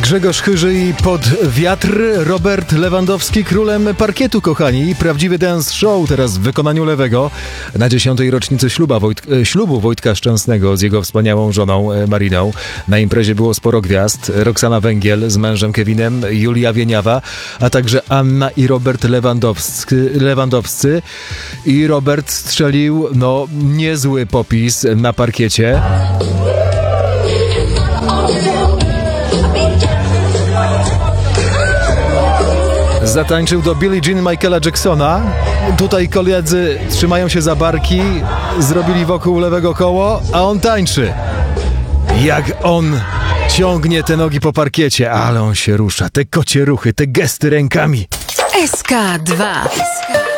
Grzegorz Chyży i Pod wiatr, Robert Lewandowski królem parkietu, kochani. Prawdziwy dance show teraz w wykonaniu Lewego na 10. rocznicy ślubu Wojtka Szczęsnego z jego wspaniałą żoną Mariną. Na imprezie było sporo gwiazd. Roxana Węgiel z mężem Kevinem, Julia Wieniawa, a także Anna i Robert Lewandowscy. I Robert strzelił, niezły popis na parkiecie. Zatańczył do Billie Jean Michaela Jacksona. Tutaj koledzy trzymają się za barki, zrobili wokół Lewego koło, a on tańczy. Jak on ciągnie te nogi po parkiecie, ale on się rusza. Te kocie ruchy, te gesty rękami. SK2